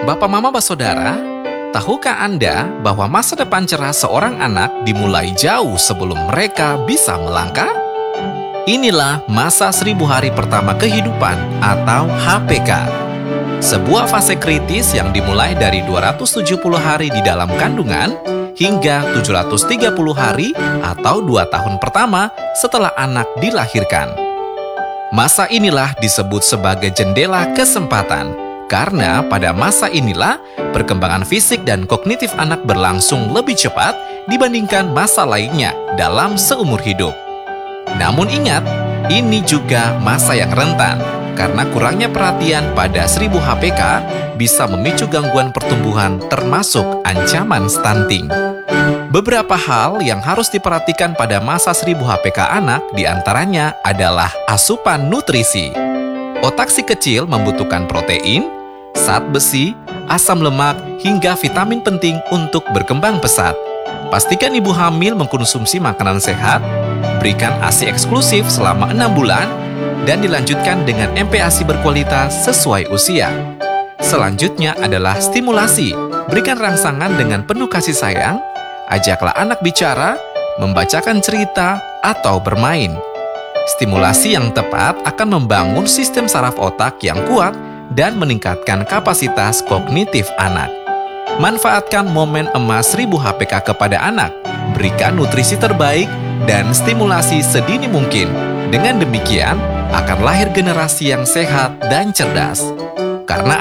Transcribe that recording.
Bapak Mama Saudara, tahukah Anda bahwa masa depan cerah seorang anak dimulai jauh sebelum mereka bisa melangkah? Inilah masa 1000 hari pertama kehidupan atau HPK. Sebuah fase kritis yang dimulai dari 270 hari di dalam kandungan hingga 730 hari atau 2 tahun pertama setelah anak dilahirkan. Masa inilah disebut sebagai jendela kesempatan. Karena pada masa inilah perkembangan fisik dan kognitif anak berlangsung lebih cepat dibandingkan masa lainnya dalam seumur hidup. Namun ingat, ini juga masa yang rentan karena kurangnya perhatian pada 1000 HPK bisa memicu gangguan pertumbuhan termasuk ancaman stunting. Beberapa hal yang harus diperhatikan pada masa 1000 HPK anak diantaranya adalah asupan nutrisi. Otak si kecil membutuhkan protein, zat besi, asam lemak, hingga vitamin penting untuk berkembang pesat. Pastikan ibu hamil mengkonsumsi makanan sehat, berikan ASI eksklusif selama 6 bulan, dan dilanjutkan dengan MPASI berkualitas sesuai usia. Selanjutnya adalah stimulasi. Berikan rangsangan dengan penuh kasih sayang, ajaklah anak bicara, membacakan cerita, atau bermain. Stimulasi yang tepat akan membangun sistem saraf otak yang kuat dan meningkatkan kapasitas kognitif anak. Manfaatkan momen emas 1000 HPK kepada anak, berikan nutrisi terbaik, dan stimulasi sedini mungkin. Dengan demikian, akan lahir generasi yang sehat dan cerdas. Karena